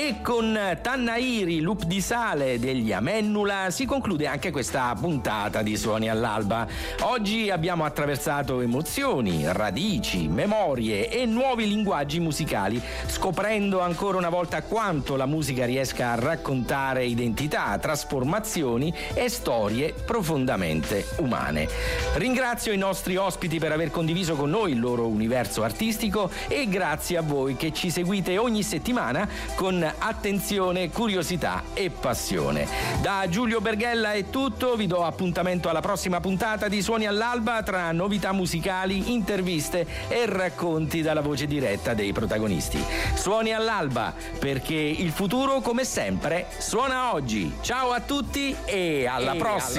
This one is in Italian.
E con Tannairi, Loop di Sale degli Amennula si conclude anche questa puntata di Suoni all'Alba. Oggi abbiamo attraversato emozioni, radici, memorie e nuovi linguaggi musicali, scoprendo ancora una volta quanto la musica riesca a raccontare identità, trasformazioni e storie profondamente umane. Ringrazio i nostri ospiti per aver condiviso con noi il loro universo artistico e grazie a voi che ci seguite ogni settimana con attenzione, curiosità e passione. Da Giulio Berghella è tutto, vi do appuntamento alla prossima puntata di Suoni all'Alba tra novità musicali, interviste e racconti dalla voce diretta dei protagonisti. Suoni all'Alba, perché il futuro come sempre suona oggi. Ciao a tutti e alla prossima!